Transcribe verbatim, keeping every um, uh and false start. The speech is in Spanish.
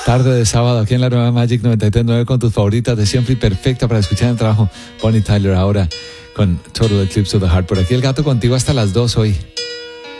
Tarde de sábado aquí en la nueva Magic noventa y tres punto nueve con tus favoritas de siempre y perfecta para escuchar el trabajo. Bonnie Tyler ahora con Total Eclipse of the Heart. Por aquí el gato contigo hasta las dos hoy.